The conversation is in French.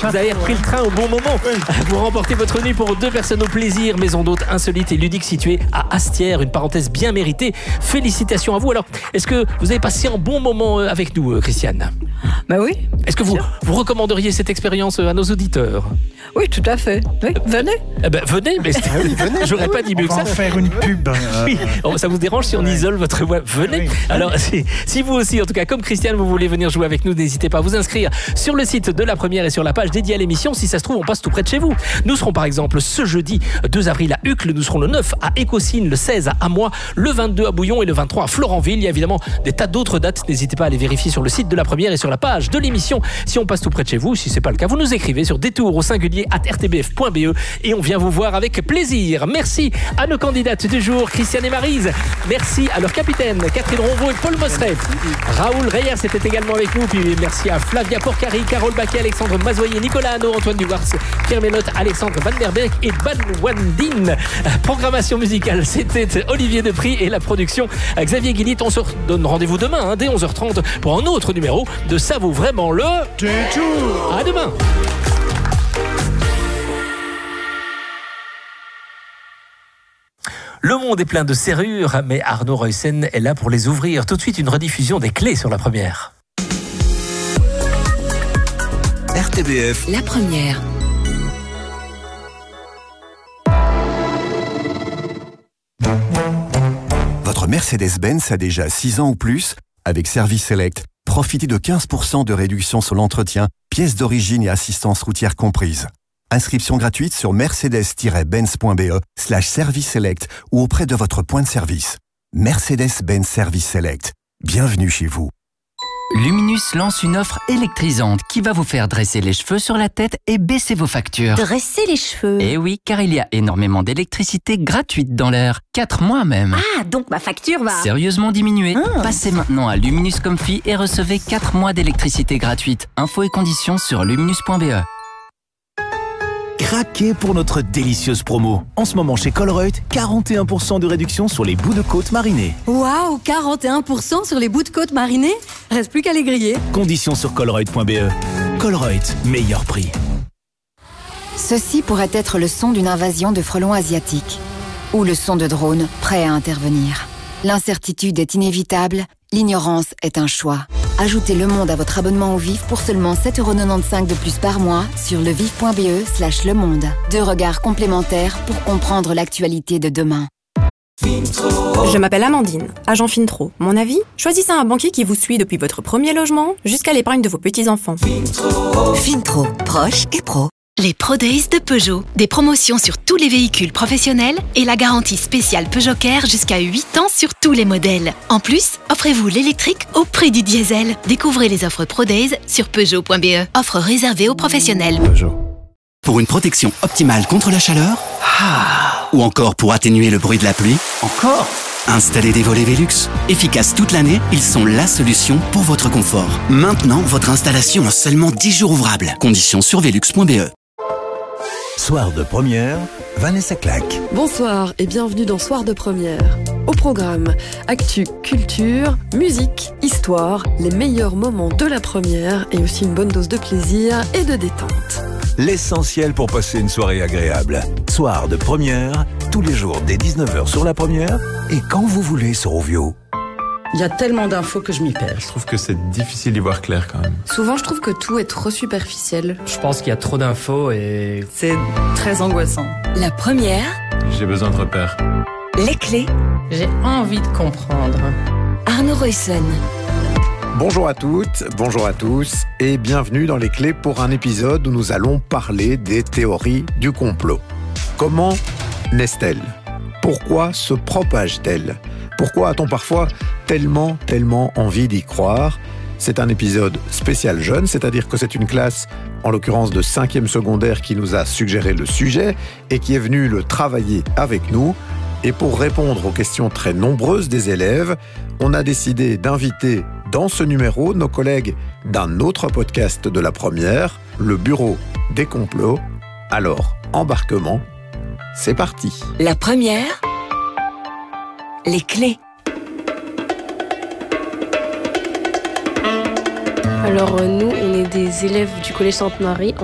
Vous avez repris le train au bon moment. Vous remportez votre nuit pour 2 personnes au plaisir. Maison d'hôtes insolite et ludique située à Astières. Une parenthèse bien méritée. Félicitations à vous. Alors, est-ce que vous avez passé un bon moment avec nous, Christiane? Bah oui. Est-ce que vous recommanderiez cette expérience à nos auditeurs? Oui, tout à fait. Oui, venez. Venez, mais venez. j'aurais pas dit mieux que ça. On va en faire une pub. Oui. Ça vous dérange si on isole votre voix? Venez. Oui. Alors, si vous aussi, en tout cas, comme Christiane, vous voulez venir jouer avec nous, n'hésitez pas à vous inscrire sur le site de La Première et sur la page dédiée à l'émission. Si ça se trouve, on passe tout près de chez vous. Nous serons par exemple ce jeudi 2 avril à Uccle, nous serons le 9 à Écosine, le 16 à Amois, le 22 à Bouillon et le 23 à Florenville. Il y a évidemment des tas d'autres dates. N'hésitez pas à les vérifier sur le site de La Première et sur la page de l'émission. Si on passe tout près de chez vous, si c'est pas le cas, vous nous écrivez sur détour@rtbf.be et on vient vous voir avec plaisir. Merci à nos candidates du jour, Christiane et Maryse. Merci à leur capitaine, Catherine Ronvaux et Paul Mosseret. Raoul Reyers était également avec nous. Puis merci à Flavia Porcari, Carole Baquet, Alexandre Mazoyer, Nicolas Hanot, Antoine Duwars, Pierre Ménotte, Alexandre Van Der Berg et Ban Wandin. Programmation musicale, c'était Olivier Depry et la production Xavier Guillit. On se donne rendez-vous demain dès 11h30 pour un autre numéro de Ça vaut vraiment le Détour. À demain. Le monde est plein de serrures, mais Arnaud Reussen est là pour les ouvrir. Tout de suite, une rediffusion des clés sur La Première. RTBF. La Première. Votre Mercedes-Benz a déjà 6 ans ou plus? Avec Service Select, profitez de 15% de réduction sur l'entretien, pièces d'origine et assistance routière comprises. Inscription gratuite sur mercedes-benz.be/service select ou auprès de votre point de service. Mercedes-Benz Service Select. Bienvenue chez vous. Luminus lance une offre électrisante qui va vous faire dresser les cheveux sur la tête et baisser vos factures. Dresser les cheveux. Eh oui, car il y a énormément d'électricité gratuite dans l'air. 4 mois même. Ah, donc ma facture va... Sérieusement diminuée. Passez maintenant à Luminus Comfy et recevez 4 mois d'électricité gratuite. Infos et conditions sur luminus.be. Craquez pour notre délicieuse promo. En ce moment chez Colruyt, 41% de réduction sur les bouts de côte marinés. Waouh, 41% sur les bouts de côte marinés? Reste plus qu'à les griller. Conditions sur colruyt.be. Colruyt, meilleur prix. Ceci pourrait être le son d'une invasion de frelons asiatiques ou le son de drones prêts à intervenir. L'incertitude est inévitable, l'ignorance est un choix. Ajoutez Le Monde à votre abonnement au VIF pour seulement 7,95€ de plus par mois sur levif.be/Le Monde. 2 regards complémentaires pour comprendre l'actualité de demain. Je m'appelle Amandine, agent Fintro. Mon avis, choisissez un banquier qui vous suit depuis votre premier logement jusqu'à l'épargne de vos petits-enfants. Fintro, proche et pro. Les Pro Days de Peugeot. Des promotions sur tous les véhicules professionnels et la garantie spéciale Peugeot Care jusqu'à 8 ans sur tous les modèles. En plus, offrez-vous l'électrique au prix du diesel. Découvrez les offres Pro Days sur Peugeot.be. Offre réservée aux professionnels. Peugeot. Pour une protection optimale contre la chaleur, ou encore pour atténuer le bruit de la pluie, installez des volets Velux. Efficaces toute l'année, ils sont la solution pour votre confort. Maintenant, votre installation en seulement 10 jours ouvrables. Conditions sur velux.be. Soir de première, Vanessa Claque. Bonsoir et bienvenue dans Soir de première. Au programme, actu, culture, musique, histoire, les meilleurs moments de la première et aussi une bonne dose de plaisir et de détente. L'essentiel pour passer une soirée agréable. Soir de première, tous les jours dès 19h sur La Première et quand vous voulez sur Ovio. Il y a tellement d'infos que je m'y perds. Je trouve que c'est difficile d'y voir clair quand même. Souvent, je trouve que tout est trop superficiel. Je pense qu'il y a trop d'infos et... c'est très angoissant. La Première. J'ai besoin de repères. Les clés. J'ai envie de comprendre. Arnaud Reussen. Bonjour à toutes, bonjour à tous et bienvenue dans Les Clés pour un épisode où nous allons parler des théories du complot. Comment naissent-elles? Pourquoi se propagent-elles? Pourquoi a-t-on parfois tellement envie d'y croire? C'est un épisode spécial jeune, c'est-à-dire que c'est une classe, en l'occurrence de 5e secondaire, qui nous a suggéré le sujet et qui est venue le travailler avec nous. Et pour répondre aux questions très nombreuses des élèves, on a décidé d'inviter dans ce numéro nos collègues d'un autre podcast de La Première, le Bureau des complots. Alors, embarquement, c'est parti. La Première. Les clés. Alors nous, on est des élèves du Collège Sainte-Marie.